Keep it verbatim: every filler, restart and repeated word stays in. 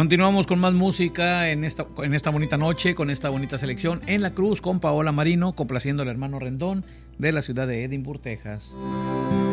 Continuamos con más música en esta, en esta bonita noche, con esta bonita selección en la Cruz con Paola Marino, complaciendo al hermano Rendón de la ciudad de Edinburgh, Texas.